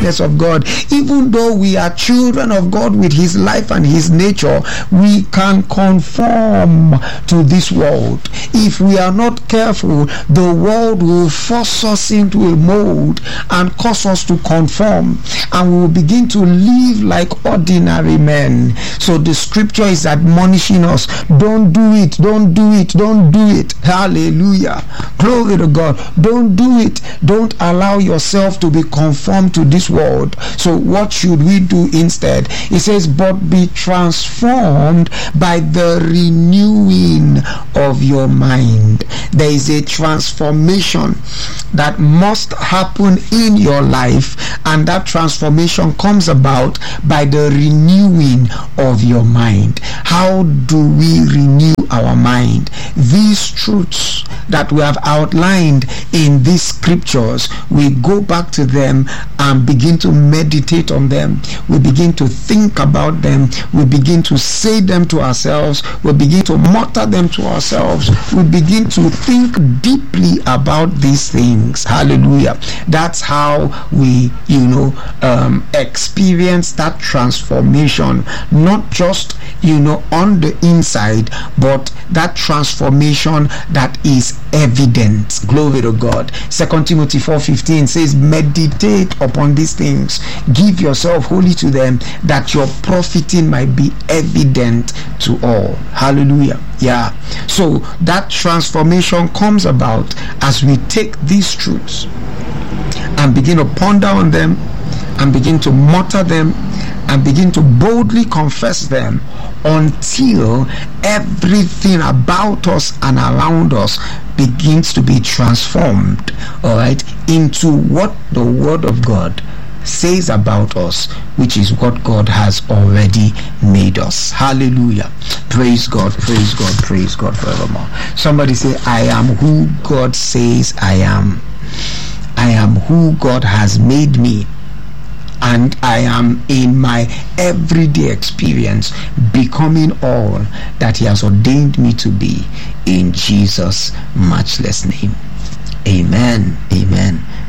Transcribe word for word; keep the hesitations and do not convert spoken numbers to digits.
of God. Even though we are children of God with his life and his nature, we can conform to this world. If we are not careful, the world will force us into a mold and cause us to conform, and we will begin to live like ordinary men. So the scripture is admonishing us, don't do it, don't do it, don't do it. Hallelujah. Glory to God. Don't do it. Don't allow yourself to be conformed to this world. So what should we do instead? It says, but be transformed by the renewing of your mind. There is a transformation that must happen in your life, and that transformation comes about by the renewing of your mind. How do we renew our mind? These truths that we have outlined in these scriptures, we go back to them and begin to meditate on them. We begin to think about them. We begin to say them to ourselves. We begin to mutter them to ourselves. We begin to think deeply about these things. Hallelujah. That's how we, you know, um, experience that transformation, not just, you know, on the inside, but that transformation that is evident. Glory to God. Second Timothy four fifteen says, meditate upon these things, give yourself wholly to them, that your profiting might be evident to all. Hallelujah. Yeah. So that transformation comes about as we take these truths and begin to ponder on them, and begin to mutter them, and begin to boldly confess them, until everything about us and around us begins to be transformed, all right, into what the Word of God says about us, which is what God has already made us. Hallelujah. Praise God, praise God, praise God forevermore. Somebody say, I am who God says I am. I am who God has made me. And I am, in my everyday experience, becoming all that he has ordained me to be, in Jesus' matchless name. Amen. Amen.